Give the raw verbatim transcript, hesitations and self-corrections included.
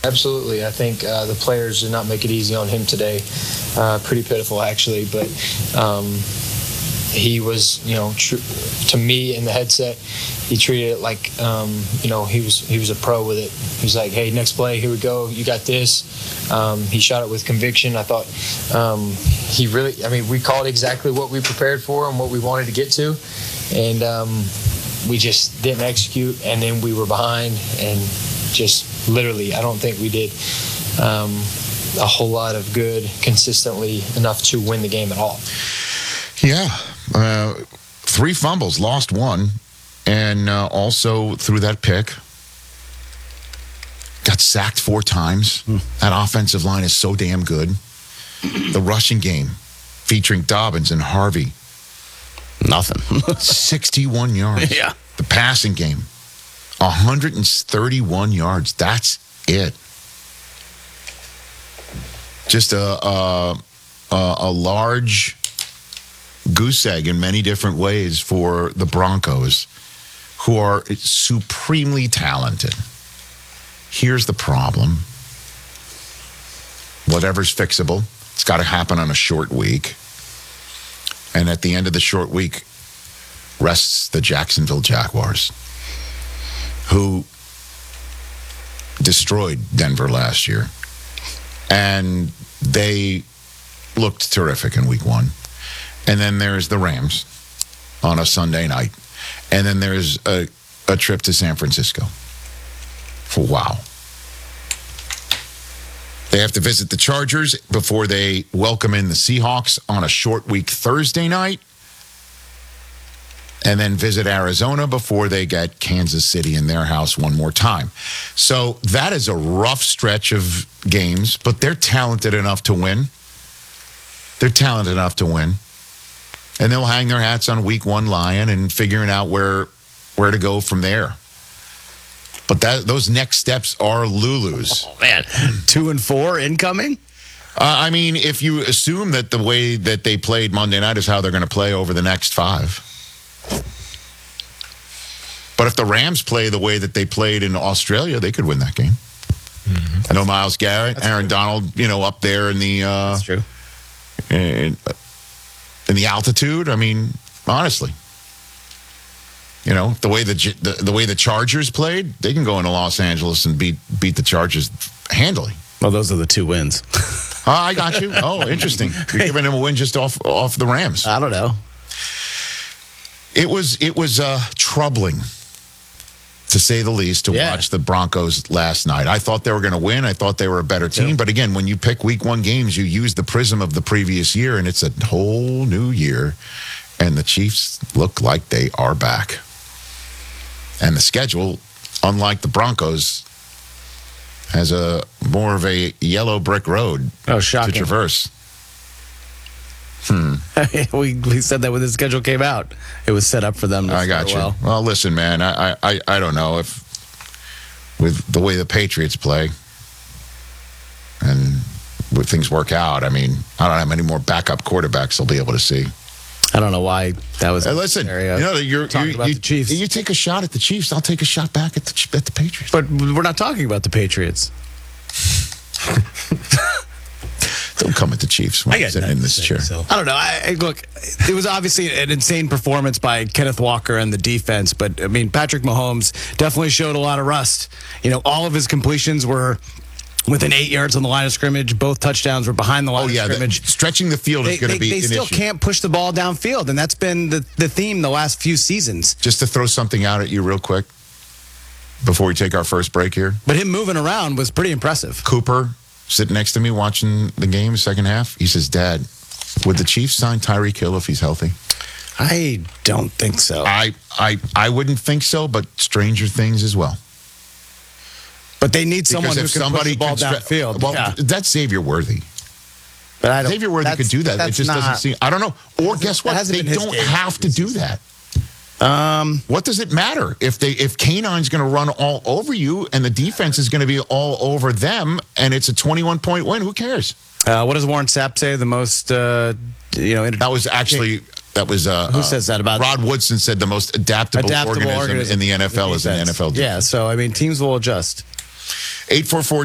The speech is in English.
Absolutely. I think uh, the players did not make it easy on him today. Uh, pretty pitiful, actually. But um, he was, you know, tr- to me in the headset, he treated it like, um, you know, he was he was a pro with it. He was like, hey, next play, here we go. You got this. Um, he shot it with conviction. I thought um, he really, I mean, we called exactly what we prepared for and what we wanted to get to. And um, we just didn't execute. And then we were behind and just literally, I don't think we did um, a whole lot of good consistently enough to win the game at all. Yeah. Uh, three fumbles, lost one. And uh, also threw that pick. Got sacked four times. Mm. That offensive line is so damn good. The rushing game featuring Dobbins and Harvey. Nothing. sixty-one yards. Yeah. The passing game, one hundred thirty-one yards. That's it. Just a, a, a, a large goose egg in many different ways for the Broncos, who are supremely talented. Here's the problem. Whatever's fixable, it's got to happen on a short week. And at the end of the short week rests the Jacksonville Jaguars, who destroyed Denver last year. And they looked terrific in week one. And then there's the Rams on a Sunday night. And then there's a, a trip to San Francisco. Wow. They have to visit the Chargers before they welcome in the Seahawks on a short week Thursday night. And then visit Arizona before they get Kansas City in their house one more time. So that is a rough stretch of games, but they're talented enough to win. They're talented enough to win. And they'll hang their hats on week one Lion and figuring out where where to go from there. But that those next steps are Lulu's. Oh, man. Two and four incoming? Uh, I mean, if you assume that the way that they played Monday night is how they're going to play over the next five. But if the Rams play the way that they played in Australia, they could win that game. Mm-hmm. I know Myles Garrett, That's Aaron true. Donald, you know, up there in the... Uh, That's true. In, in the altitude, I mean, honestly. You know, the way the, the the way the Chargers played, they can go into Los Angeles and beat beat the Chargers handily. Well, those are the two wins. Oh, I got you. Oh, interesting. You're giving them a win just off off the Rams. I don't know. It was it was uh, troubling, to say the least, to yeah. watch the Broncos last night. I thought they were going to win. I thought they were a better team. Yeah. But again, when you pick week one games, you use the prism of the previous year, and it's a whole new year. And the Chiefs look like they are back. And the schedule, unlike the Broncos, has a more of a yellow brick road oh, shocking. to traverse. Hmm. we, we said that when the schedule came out. It was set up for them to I got you. Well. well, listen, man, I, I, I don't know if with the way the Patriots play and with things work out, I mean, I don't know how many more backup quarterbacks they'll be able to see. I don't know why that was. Hey, listen, area. you know, you're talking you, about you, the Chiefs. You take a shot at the Chiefs, I'll take a shot back at the at the Patriots. But we're not talking about the Patriots. Don't come at the Chiefs when I'm sitting in this chair. So. I don't know. I, I, look, it was obviously an insane performance by Kenneth Walker and the defense, but I mean, Patrick Mahomes definitely showed a lot of rust. You know, all of his completions were within eight yards on the line of scrimmage. Both touchdowns were behind the line oh, yeah, of scrimmage. The, stretching the field they, is going to be They an still issue. can't push the ball downfield, and that's been the, the theme the last few seasons. Just to throw something out at you real quick before we take our first break here. But him moving around was pretty impressive. Cooper, sitting next to me watching the game, second half, he says, Dad, would the Chiefs sign Tyreek Hill if he's healthy? I don't think so. I, I, I wouldn't think so, but stranger things as well. But they need someone because who if can somebody push the ball can stre- downfield. Well, yeah. that's Xavier Worthy. But I don't, Xavier Worthy could do that. It just not, doesn't seem. I don't know. Or guess what? They don't have to do that. Um, what does it matter if they if Canine's going to run all over you and the defense is going to be all over them and it's a twenty-one point win? Who cares? Uh, what does Warren Sapp say? The most, uh, you know, inter- that was actually that was uh, who says that about Rod Woodson said the most adaptable, adaptable organism, organism in the N F L is an N F L defense. Yeah, so I mean, teams will adjust. eight four four